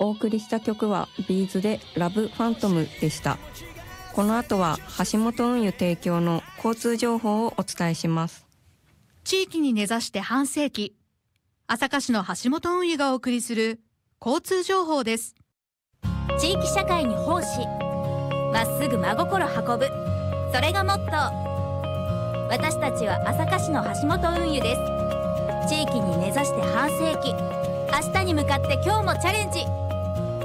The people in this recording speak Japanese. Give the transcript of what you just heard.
お送りした曲はビーズでラブファントムでした。この後は橋本運輸提供の交通情報をお伝えします。 地域に根ざして半世紀、朝霞市の橋本運輸がお送りする交通情報です。 地域社会に奉仕、まっすぐ真心運ぶ、それがモットー。私たちは朝霞市の橋本運輸です。地域に根ざして半世紀、明日に向かって今日もチャレンジ。